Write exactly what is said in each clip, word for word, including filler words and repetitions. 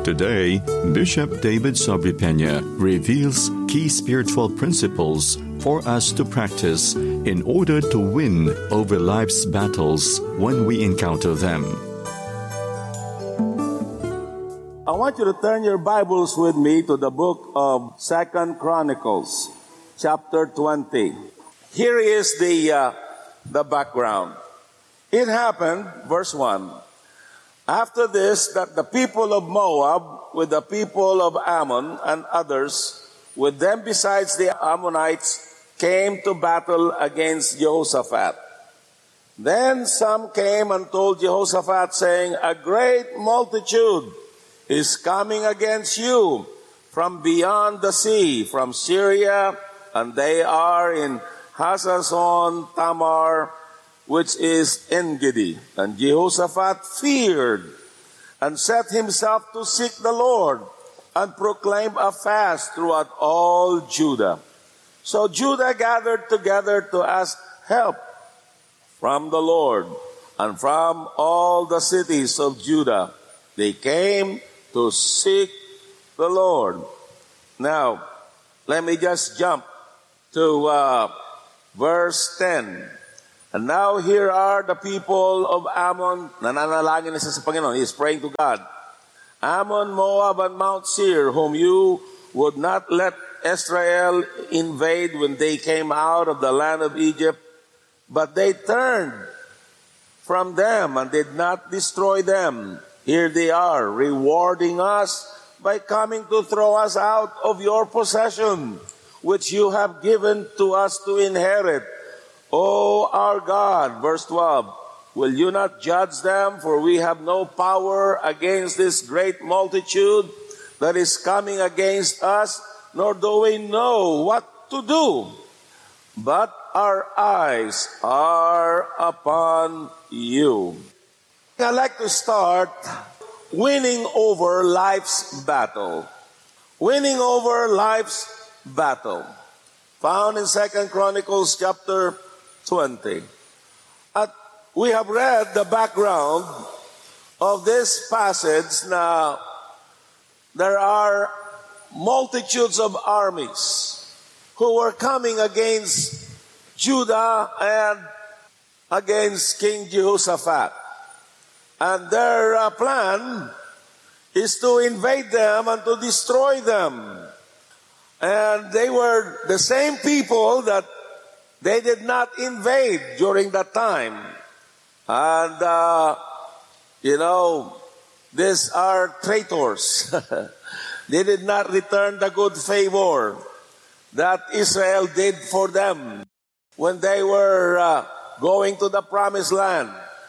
Today, Bishop David Sobrepena reveals key spiritual principles for us to practice in order to win over life's battles when we encounter them. I want you to turn your Bibles with me to the book of Second Chronicles, chapter twenty. Here is the uh, the background. It happened, verse one, after this, that the people of Moab with the people of Ammon and others, with them besides the Ammonites, came to battle against Jehoshaphat. Then some came and told Jehoshaphat, saying, a great multitude is coming against you from beyond the sea, from Syria, and they are in Hazazon Tamar, which is En-gedi. And Jehoshaphat feared and set himself to seek the Lord and proclaim a fast throughout all Judah. So Judah gathered together to ask help from the Lord, and from all the cities of Judah they came to seek the Lord. Now, let me just jump to uh, verse ten. And now here are the people of Ammon. Nananalangin na siya sa Panginoon. He is praying to God. Ammon, Moab, and Mount Seir, whom you would not let Israel invade when they came out of the land of Egypt, but they turned from them and did not destroy them. Here they are, rewarding us by coming to throw us out of your possession, which you have given to us to inherit. O our God, verse twelve, will you not judge them? For we have no power against this great multitude that is coming against us, nor do we know what to do. But our eyes are upon you. I'd like to start winning over life's battle. Winning over life's battle. Found in Second Chronicles chapter twenty. At we have read the background of this passage. Now, there are multitudes of armies who were coming against Judah and against King Jehoshaphat. And their uh, plan is to invade them and to destroy them. And they were the same people that they did not invade during that time. And, uh, you know, these are traitors. They did not return the good favor that Israel did for them when they were uh, going to the promised land.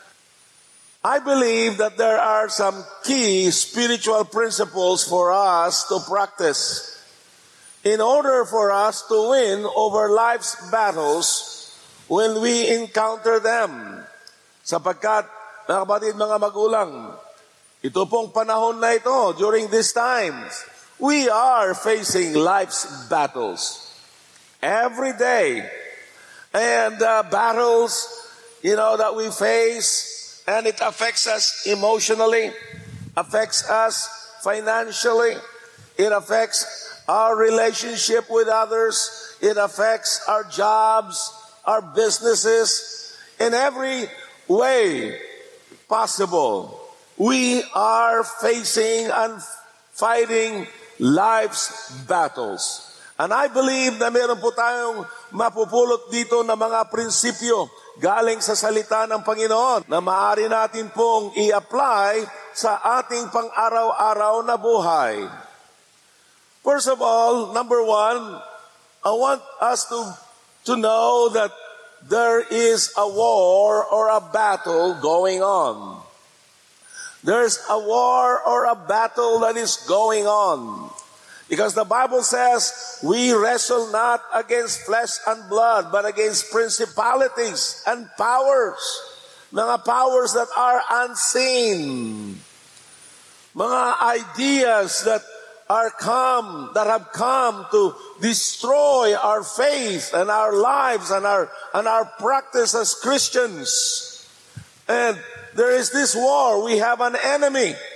I believe that there are some key spiritual principles for us to practice in order for us to win over life's battles when we encounter them. Sapagkat, mga kapatid, mga magulang, ito pong panahon na ito, during these times, we are facing life's battles every day. And uh, battles, you know, that we face, and it affects us emotionally, affects us financially, it affects our relationship with others, it affects our jobs, our businesses, in every way possible. We are facing and fighting life's battles. And I believe na meron po tayong mapupulot dito na mga prinsipyo galing sa salita ng Panginoon na maaari natin pong i-apply sa ating pang-araw-araw na buhay. First of all, number one, I want us to, to know that there is a war or a battle going on. There's a war or a battle that is going on. Because the Bible says, we wrestle not against flesh and blood, but against principalities and powers. Mga powers that are unseen. Mga ideas that are come, that have come to destroy our faith and our lives and our, and our practice as Christians. And there is this war. We have an enemy.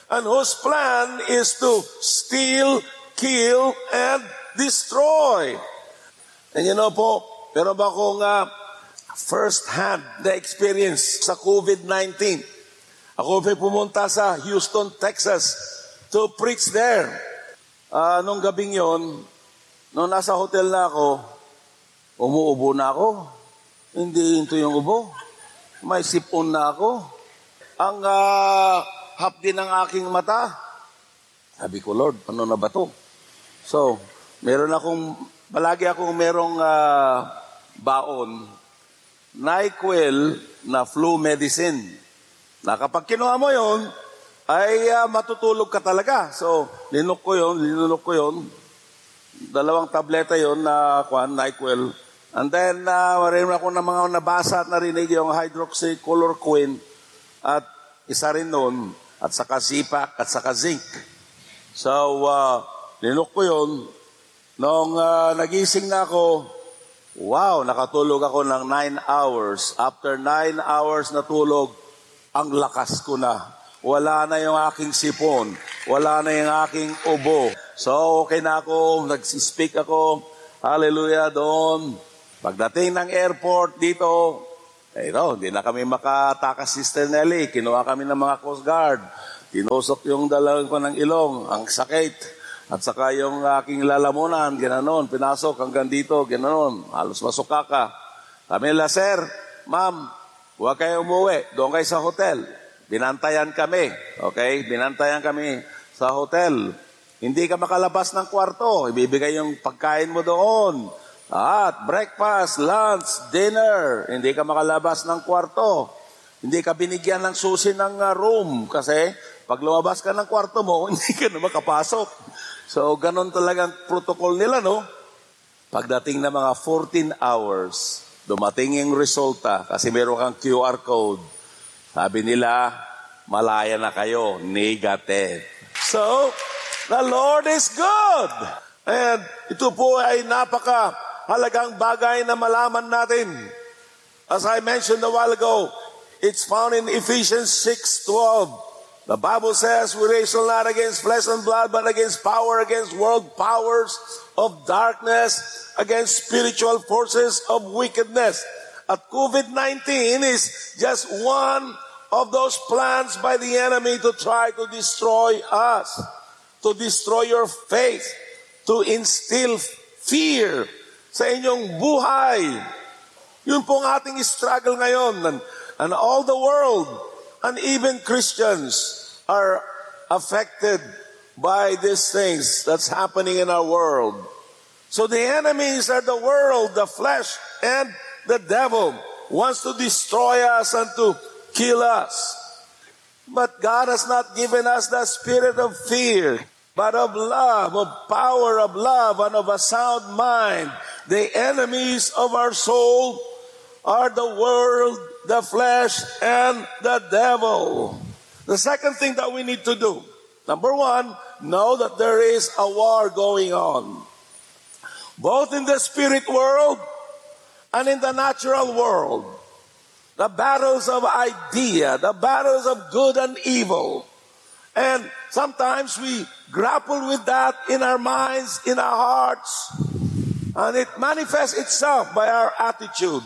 and whose plan is to steal, kill, and destroy. And you know po, pero ba kung uh, first-hand na experience sa COVID nineteen? Ako may pumunta sa Houston, Texas to preach there. Uh, nung gabing yon, nung nasa hotel na ako, umuubo na ako. Hindi ito yung ubo. May sipon na ako. Ang uh, hapdi ng aking mata. Sabi ko, Lord, ano na ba to? So, meron akong, palagi akong merong uh, baon, NyQuil na flu medicine. Na kapag kinuha mo yon, ay uh, matutulog ka talaga. So, linok ko yon, linulok ko yon. Dalawang tableta yon na kwan, NyQuil. And then, uh, marin ako ng mga nabasa at narinig yung hydroxychloroquine at isa rin nun, at saka Zipac at saka zinc. So, uh, linok ko yun. Nung uh, nagising na ako, wow, nakatulog ako ng nine hours. After nine hours na tulog, ang lakas ko na. Wala na yung aking sipon. Wala na yung aking ubo. So, okay na ako. Nag-speak ako. Hallelujah doon. Pagdating ng airport dito, eh, no, hindi na kami makatakas, Sister Nelly. Kinuha kami ng mga Coast Guard. Tinusok yung dalawang ko ng ilong. Ang sakit. At saka yung aking lalamunan, ginanon. Pinasok hanggang dito, ginanon. Halos masuka ka. Kami nila, Sir, Ma'am, huwag kayo umuwi. Doon kayo sa hotel. Binantayan kami. Okay? Binantayan kami sa hotel. Hindi ka makalabas ng kwarto. Ibibigay yung pagkain mo doon. At breakfast, lunch, dinner. Hindi ka makalabas ng kwarto. Hindi ka binigyan ng susi ng uh, room. Kasi pag lumabas ka ng kwarto mo, hindi ka na makapasok. So, ganun talagang protocol nila, no? Pagdating na mga fourteen hours, dumating yung resulta kasi meron kang Q R code. Sabi nila, malaya na kayo, negative. So, the Lord is good. And ito po ay napaka halagang bagay na malaman natin. As I mentioned a while ago, it's found in Ephesians six twelve. The Bible says, we wrestle not against flesh and blood, but against power, against world powers of darkness, against spiritual forces of wickedness. At COVID nineteen is just one of those plans by the enemy to try to destroy us, to destroy your faith, to instill fear sa inyong buhay. Yun po ang ating struggle ngayon. And, and all the world, and even Christians, are affected by these things that's happening in our world. So the enemies are the world, the flesh, and the devil wants to destroy us and to kill us. But God has not given us the spirit of fear, but of love, of power, of love, and of a sound mind. The enemies of our soul are the world, the flesh, and the devil. The second thing that we need to do, number one, know that there is a war going on, both in the spirit world and in the natural world. The battles of idea, the battles of good and evil. And sometimes we grapple with that in our minds, in our hearts, and it manifests itself by our attitude.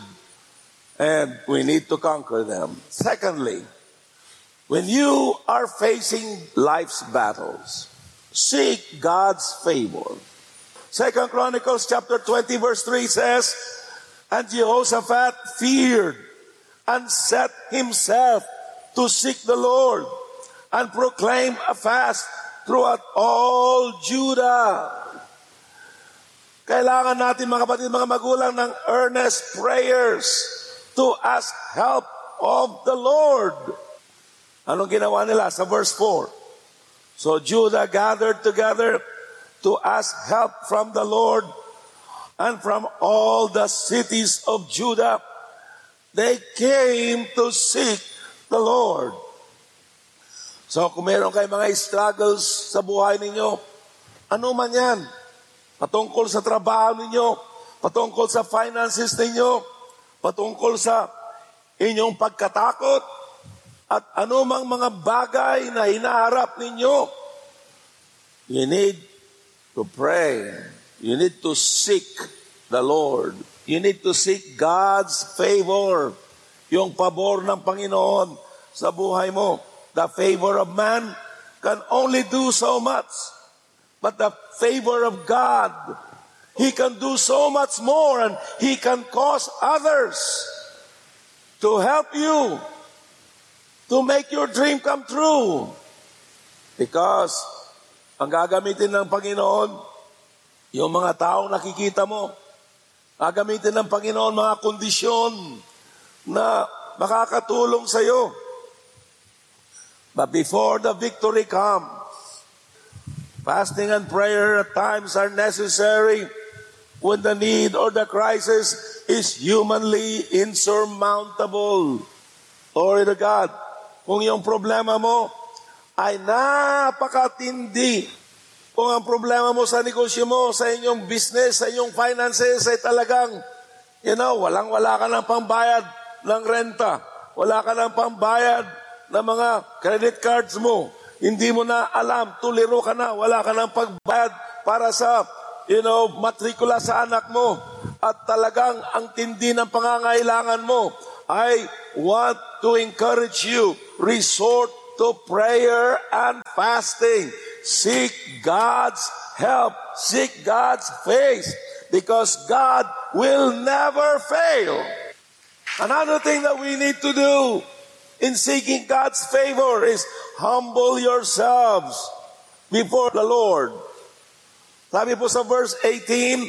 And we need to conquer them. Secondly, when you are facing life's battles, seek God's favor. Second Chronicles chapter twenty verse three says, and Jehoshaphat feared and set himself to seek the Lord and proclaim a fast throughout all Judah. Kailangan natin mga kapatid, mga magulang ng earnest prayers to ask help of the Lord. Anong ginawa nila sa verse four? So Judah gathered together to ask help from the Lord, and from all the cities of Judah they came to seek the Lord. So kung meron kayo mga struggles sa buhay ninyo, ano man yan, patungkol sa trabaho ninyo, patungkol sa finances ninyo, patungkol sa inyong pagkatakot, at anumang mga bagay na hinaharap ninyo, you need to pray. You need to seek the Lord. You need to seek God's favor. Yung pabor ng Panginoon sa buhay mo. The favor of man can only do so much. But the favor of God, He can do so much more, and He can cause others to help you to make your dream come true. Because ang gagamitin ng Panginoon, yung mga taong nakikita mo, gagamitin ng Panginoon mga kondisyon na makakatulong sa iyo. But before the victory comes, fasting and prayer at times are necessary when the need or the crisis is humanly insurmountable. Glory to God. Kung yung problema mo ay napakatindi, kung ang problema mo sa negosyo mo, sa inyong business, sa inyong finances ay talagang, you know, walang-wala ka ng pambayad ng renta, wala ka ng pambayad ng mga credit cards mo, hindi mo na alam, tuliro ka na, wala ka ng pagbayad para sa, you know, matrikula sa anak mo, at talagang ang tindi ng pangangailangan mo, I want to encourage you, resort to prayer and fasting. Seek God's help. Seek God's face, because God will never fail. Another thing that we need to do in seeking God's favor is humble yourselves before the Lord. Sabi po sa verse eighteen,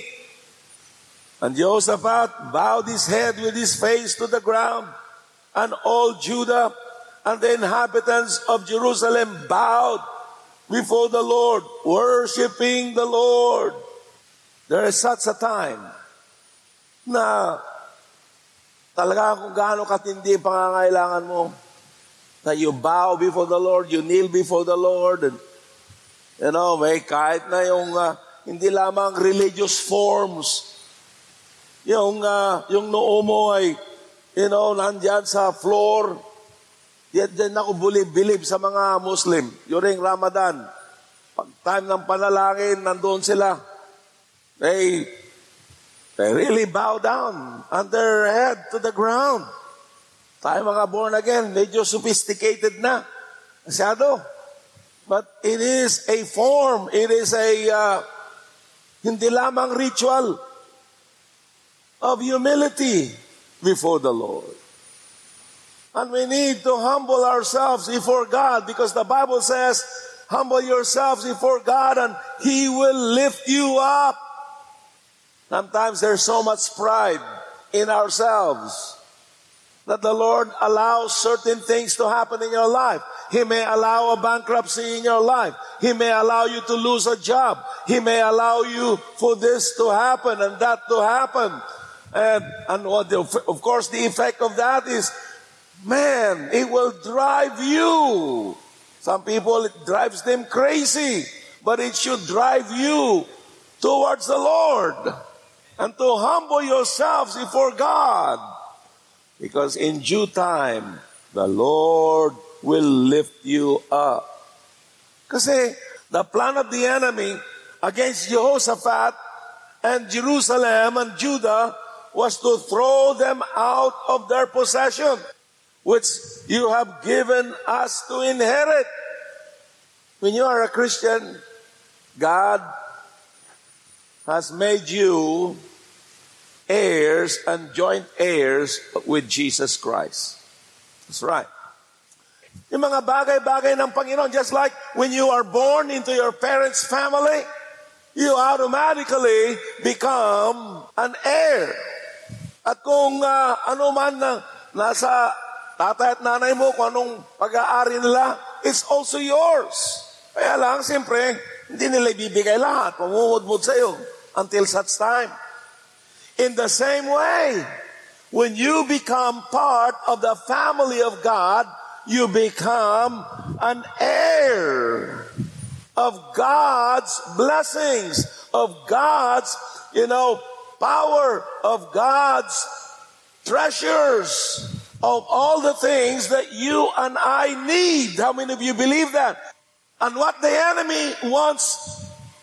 and Jehoshaphat bowed his head with his face to the ground, and all Judah and the inhabitants of Jerusalem bowed before the Lord, worshiping the Lord. There is such a time na talaga kung gaano katindi ang pangangailangan mo, na you bow before the Lord, you kneel before the Lord, and you know, may kahit na yung uh, hindi lamang religious forms, yung uh, yung noo mo ay, you know, nandyan sa floor. Yan din ako bilib sa mga Muslim during Ramadan. Pag time ng panalangin, nandoon sila. They, they really bow down on their head to the ground. Tayo mga born again, medyo sophisticated na. Masyado. But it is a form, it is a, uh, hindi lamang ritual of humility before the Lord. And we need to humble ourselves before God, because the Bible says, humble yourselves before God and He will lift you up. Sometimes there's so much pride in ourselves that the Lord allows certain things to happen in your life. He may allow a bankruptcy in your life. He may allow you to lose a job. He may allow you for this to happen and that to happen. And, and what the, of course, the effect of that is, man, it will drive you. Some people, it drives them crazy. But it should drive you towards the Lord. And to humble yourselves before God. Because in due time, the Lord will lift you up. Kasi the plan of the enemy against Jehoshaphat and Jerusalem and Judah was to throw them out of their possession, which you have given us to inherit. When you are a Christian, God has made you heirs and joint heirs with Jesus Christ. That's right. Yung mga bagay-bagay ng Panginoon, just like when you are born into your parents' family, you automatically become an heir. At kung uh, ano man na nasa tatay at nanay mo, kung anong pag-aari nila, it's also yours. Kaya lang, siyempre, hindi nila ibibigay lahat. Pamumudmud sa iyo until such time. In the same way, when you become part of the family of God, you become an heir of God's blessings, of God's, you know, power, of God's treasures, of all the things that you and I need. How many of you believe that? And what the enemy wants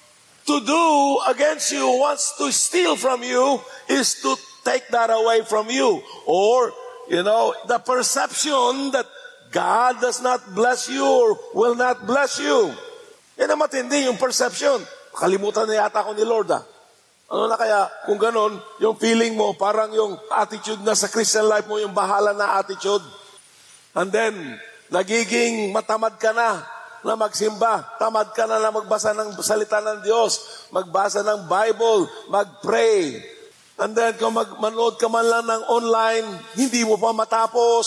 to do against you, wants to steal from you, is to take that away from you. Or, you know, the perception that God does not bless you or will not bless you. Yan ang matindi, yung perception. Kalimutan na yata ako ni Lord, ah. Ano na kaya, kung ganon, yung feeling mo, parang yung attitude na sa Christian life mo, yung bahala na attitude. And then, nagiging matamad ka na na magsimba. Tamad ka na na magbasa ng salita ng Diyos, magbasa ng Bible, mag-pray. And then, kung mag- manood ka man lang ng online, hindi mo pa matapos.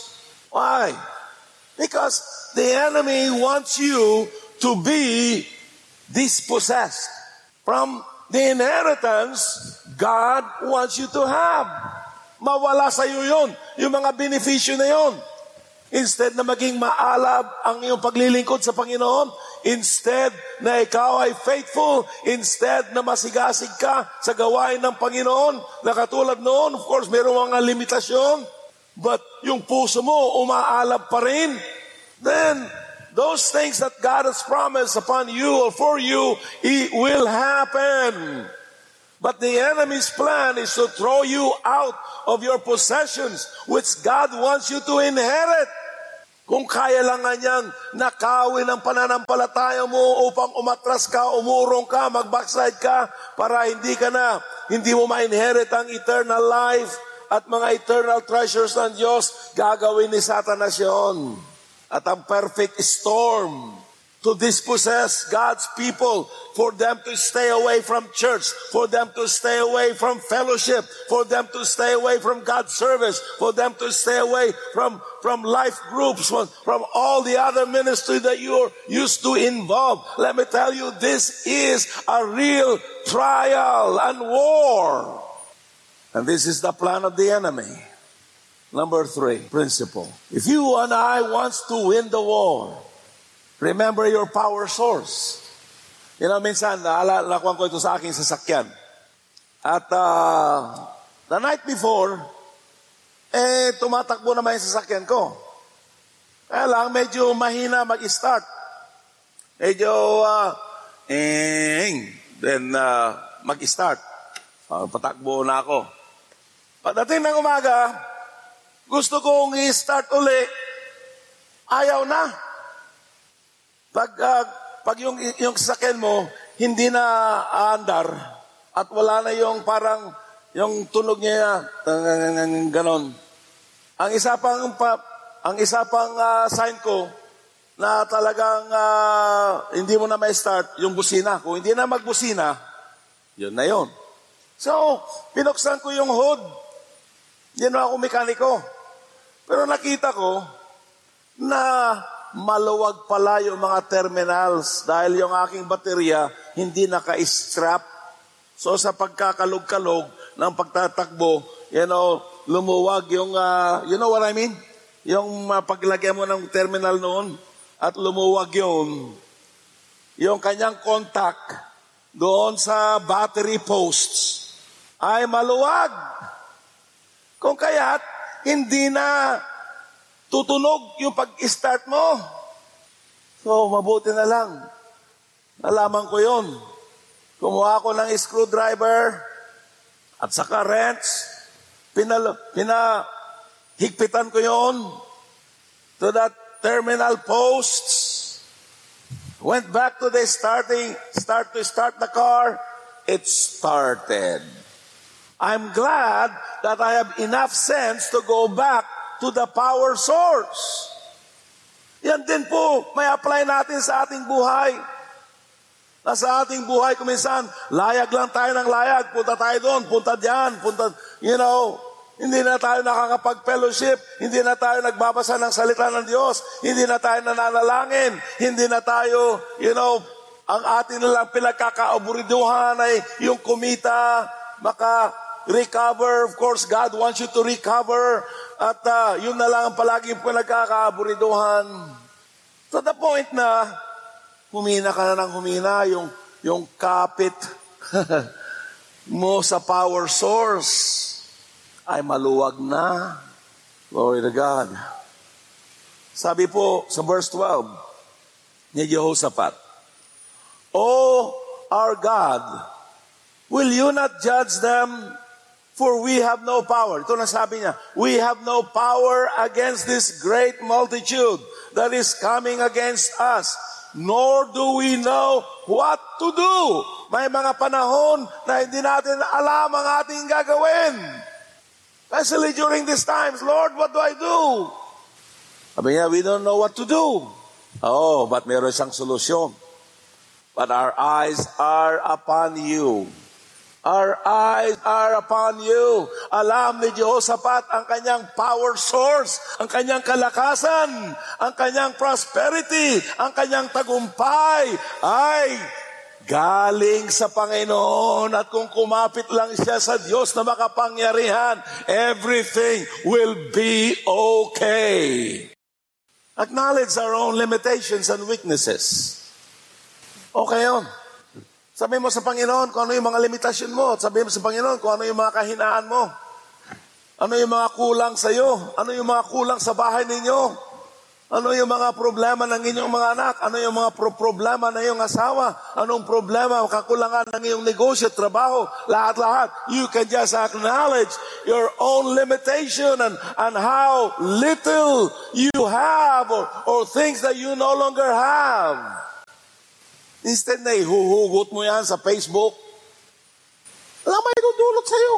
Why? Because the enemy wants you to be dispossessed from the inheritance God wants you to have. Mawala sa iyo yun, yung mga benepisyo na yun. Instead na maging maalab ang iyong paglilingkod sa Panginoon, instead na ikaw ay faithful, instead na masigasig ka sa gawain ng Panginoon, na katulad noon, of course, mayroong mga limitasyon, but yung puso mo umaalab pa rin, then those things that God has promised upon you or for you, it will happen. But the enemy's plan is to throw you out of your possessions, which God wants you to inherit. Kung kaya lang nga niyang nakawin ang pananampalataya mo upang umatras ka, umurong ka, mag-backslide ka, para hindi ka na, hindi mo ma-inherit ang eternal life at mga eternal treasures ng Diyos, gagawin ni Satanas yun. At ang perfect storm to dispossess God's people, for them to stay away from church, for them to stay away from fellowship, for them to stay away from God's service, for them to stay away from, from life groups, from, from all the other ministry that you're used to involve. Let me tell you, this is a real trial and war. And this is the plan of the enemy. Number three, principle. If you and I wants to win the war, remember your power source. You know, minsan, nakuha ko ito sa aking sasakyan. At uh, the night before, eh, tumatakbo naman yung sasakyan ko. Kaya lang, medyo mahina mag-start. Medyo, uh, eh, then, uh, mag-start. Uh, patakbo na ako. Pagdating ng umaga, gusto kong i-start uli, ayaw na. Pag, uh, pag yung, yung sasakyan mo, hindi na aandar, at wala na yung parang, yung tunog niya, ganon. Ang isa pang, pa, ang isa pang uh, sign ko, na talagang uh, hindi mo na may start, yung busina. Kung hindi na magbusina, yun na yun. So, pinuksan ko yung hood. Yan na ako mekaniko. Pero nakita ko na maluwag pala yung mga terminals dahil yung aking baterya hindi naka-strap. So sa pagkakalog-kalog ng pagtatakbo, you know, lumuwag yung, uh, you know what I mean? Yung uh, paglagyan mo ng terminal noon at lumuwag yun, yung kanyang contact doon sa battery posts ay maluwag. Kung kaya't hindi na tutunog yung pag-start mo. So, mabuti na lang. Nalaman ko yun. Kumuha ko ng screwdriver at saka wrench. Pinal- pinahigpitan ko yun to that terminal posts. Went back to the starting, start to start the car. It started. I'm glad that I have enough sense to go back to the power source. Yan din po, may apply natin sa ating buhay. Nasa ating buhay, kuminsan, layag lang tayo ng layag. Punta tayo doon, punta diyan, punta, you know, hindi na tayo nakakapag-fellowship, hindi na tayo nagbabasa ng salita ng Diyos, hindi na tayo nananalangin, hindi na tayo, you know, ang ating nalang pinagkakaaburiduhan ay yung kumita, maka-recover. Of course, God wants you to recover. At uh, yun na lang ang palaging pinagkakaaburiduhan. To the point na, humina ka na ng humina, yung, yung kapit mo sa power source ay maluwag na. Glory to God. Sabi po sa verse twelve ni Jehoshaphat, O our God, will you not judge them? For we have no power. Ito na sabi niya, we have no power against this great multitude that is coming against us, nor do we know what to do. May mga panahon na hindi natin alam ang ating gagawin. Especially during these times, Lord, what do I do? Sabi niya, we don't know what to do. Oh, but meron siyang solusyon. But our eyes are upon you. Our eyes are upon you. Alam ni Jehoshaphat ang kanyang power source, ang kanyang kalakasan, ang kanyang prosperity, ang kanyang tagumpay ay galing sa Panginoon. At kung kumapit lang siya sa Diyos na makapangyarihan, everything will be okay. Acknowledge our own limitations and weaknesses. Okay yun. Sabi mo sa Panginoon kung ano yung mga limitasyon mo. Sabi mo sa Panginoon kung ano yung mga kahinaan mo. Ano yung mga kulang sa iyo. Ano yung mga kulang sa bahay ninyo. Ano yung mga problema ng inyong mga anak. Ano yung mga pro- problema ng iyong asawa. Anong problema, kakulangan ng iyong negosyo, trabaho. Lahat-lahat. You can just acknowledge your own limitation and, and how little you have or, or things that you no longer have. Instead na ihuhugot mo yan sa Facebook, wala may dudulot sa'yo.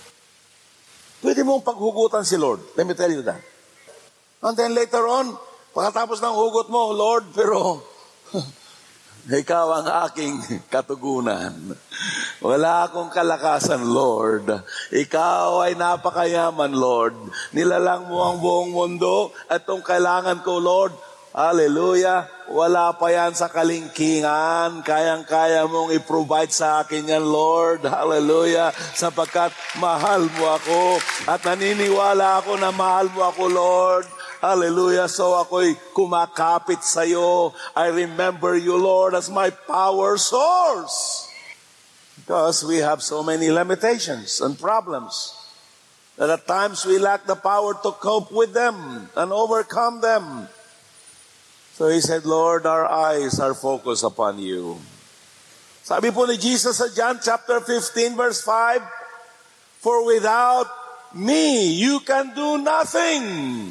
Pwede mong paghugutan si Lord. Let me tell you that. And then later on, pagkatapos ng hugot mo, Lord, pero ikaw ang aking katugunan. Wala akong kalakasan, Lord. Ikaw ay napakayaman, Lord. Nilalang mo ang buong mundo at itong kailangan ko, Lord, hallelujah. Wala pa yan sa kalingkingan. Kayang-kaya mong i-provide sa akin yan, Lord. Hallelujah. Sapagkat mahal mo ako. At naniniwala ako na mahal mo ako, Lord. Hallelujah. So ako'y kumakapit sa iyo. I remember you, Lord, as my power source. Because we have so many limitations and problems that at times we lack the power to cope with them and overcome them. So he said, Lord, our eyes are focused upon you. Sabi po ni Jesus sa John chapter fifteen verse five, for without me, you can do nothing.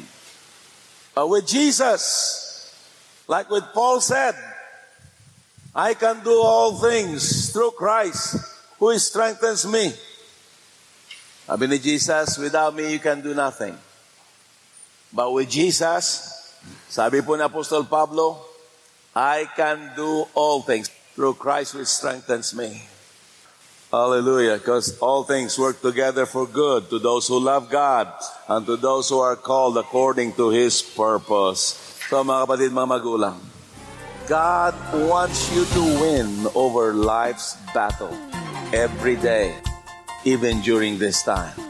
But with Jesus, like what Paul said, I can do all things through Christ who strengthens me. Sabi ni Jesus, without me, you can do nothing. But with Jesus, sabi po ni Apostol Pablo, I can do all things through Christ which strengthens me. Hallelujah. Because all things work together for good to those who love God and to those who are called according to His purpose. So mga kapatid, mga magulang, God wants you to win over life's battle every day, even during this time.